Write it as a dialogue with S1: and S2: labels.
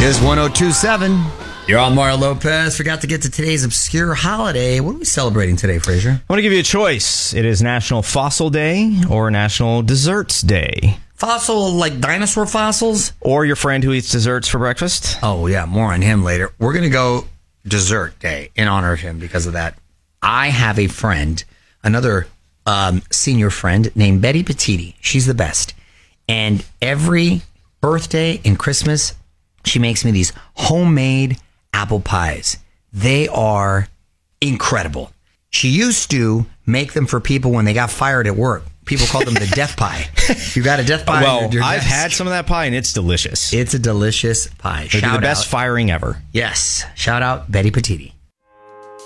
S1: Kiss 1027. You're on Mario Lopez. Forgot to get to today's obscure holiday. What are we celebrating today, Fraser?
S2: I want to give you a choice. It is National Fossil Day or National Desserts Day.
S1: Fossil, like dinosaur fossils?
S2: Or your friend who eats desserts for breakfast.
S1: Oh, yeah. More on him later. We're going to go Dessert Day in honor of him because of that. I have a friend, another senior friend named Betty Petiti. She's the best. And every birthday and Christmas, she makes me these homemade apple pies. They are incredible. She used to make them for people when they got fired at work. People called them the death pie. You got a death pie?
S2: Well, I've had some of that pie, and it's delicious.
S1: It's a delicious pie.
S2: It'd be the best firing ever.
S1: Yes. Shout out Betty Petiti.